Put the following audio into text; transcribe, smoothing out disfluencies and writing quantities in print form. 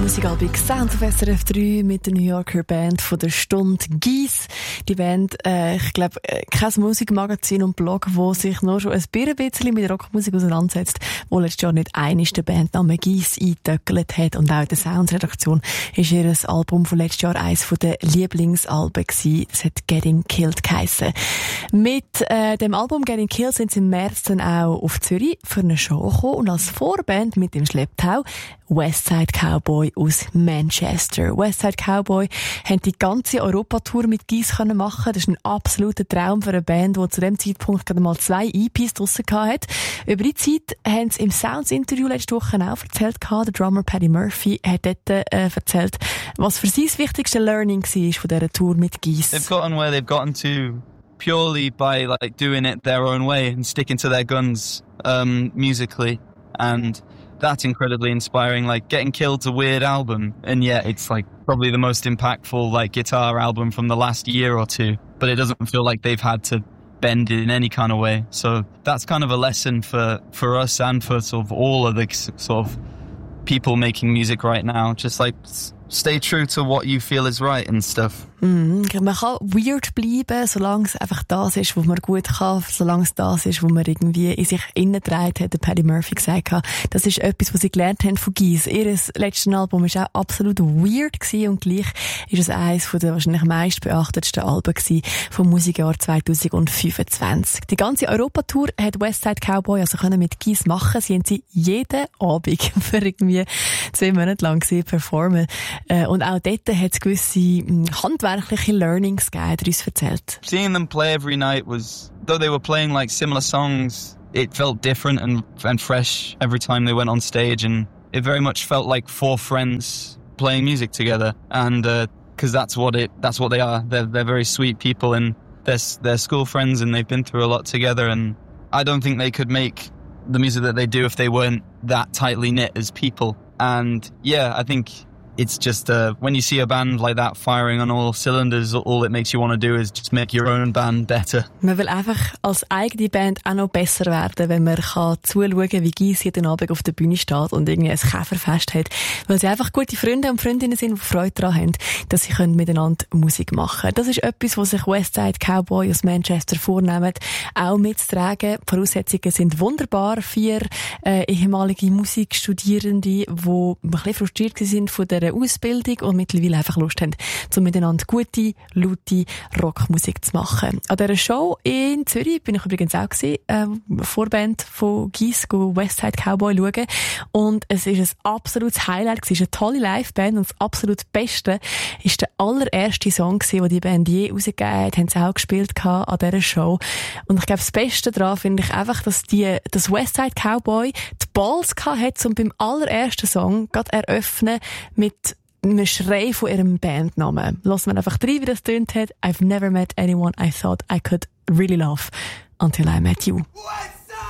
Musikabend Sounds auf SRF 3 mit der New Yorker Band von der Stunde Gies. Die Band, ich glaube, kein Musikmagazin und Blog, wo sich nur schon ein bisschen mit Rockmusik auseinandersetzt, wo letztes Jahr nicht einiges der Bandname Gies eingetöckelt hat. Und auch in der Sounds-Redaktion ist ihr Album von letztes Jahr eines der Lieblingsalben gewesen. Das hat Getting Killed geheissen. Mit dem Album Getting Killed sind sie im März dann auch auf Zürich für eine Show gekommen und als Vorband mit dem Schlepptau Westside Cowboy aus Manchester. Westside Cowboy haben die ganze Europatour mit Gies machen. Das ist ein absoluter Traum für eine Band, die zu dem Zeitpunkt gerade mal 2 EPs draussen hatte. Über die Zeit haben sie im Sounds-Interview letzte Woche auch erzählt. Der Drummer Paddy Murphy hat dort erzählt, was für sie das wichtigste Learning war von dieser Tour mit Gies. They've gotten where they've gotten to purely by like doing it their own way and sticking to their guns musically, and that's incredibly inspiring. Like Getting Killed's a weird album, and yet it's like probably the most impactful like guitar album from the last year or two, but it doesn't feel like they've had to bend it in any kind of way. So that's kind of a lesson for us and for sort of all of the sort of people making music right now. Just like stay true to what you feel is right and stuff. Man kann weird bleiben, solange es einfach das ist, was man gut kann, solange es das ist, was man irgendwie in sich innenträgt, hat der Paddy Murphy gesagt. Das ist etwas, was sie gelernt haben von Gies. Ihr letztes Album war auch absolut weird gewesen und gleich ist es eines der wahrscheinlich meist beachtetsten Alben gewesen vom Musikjahr 2025. Die ganze Europatour hat Westside Cowboy also können mit Gies machen. Sie haben sie jeden Abend für irgendwie 2 Monate lang performen. Und auch dort hat es gewisse handwerkliche Learnings gegeben, die uns erzählt. Seeing them play every night was, though they were playing like similar songs, it felt different and fresh every time they went on stage, and it very much felt like 4 friends playing music together. And because that's what they are. They're very sweet people, and they're school friends, and they've been through a lot together. And I don't think they could make the music that they do if they weren't that tightly knit as people. And yeah, I think it's just when you see a band like that firing on all cylinders, all it makes you want to do is just make your own band better. Man will einfach als eigene Band auch noch besser werden, wenn man kann zuschauen, wie Gies jeden Abend auf der Bühne steht und irgendwie ein Käferfest hat, weil sie einfach gute Freunde und Freundinnen sind, die Freude daran haben, dass sie miteinander Musik machen können. Das ist etwas, was sich Westside Cowboy aus Manchester vornehmen, auch mitzutragen. Die Voraussetzungen sind wunderbar. 4 ehemalige Musikstudierende, die ein bisschen frustriert sind von der Ausbildung und mittlerweile einfach Lust haben, um miteinander gute, laute Rockmusik zu machen. An dieser Show in Zürich bin ich übrigens auch gewesen, Vorband von Gies, Westside Cowboy schauen. Und es ist ein absolutes Highlight gewesen. Es ist eine tolle Liveband und das absolut Beste ist der allererste Song gewesen, den die Band je rausgegeben hat, haben sie auch gespielt an dieser Show. Und ich glaube, das Beste daran finde ich einfach, dass das Westside Cowboy die Balls hat, um beim allerersten Song gerade eröffnen mit einem Schrei von ihrem Bandnamen. Lassen wir einfach rein, wie das tönt hat. I've never met anyone I thought I could really love until I met you.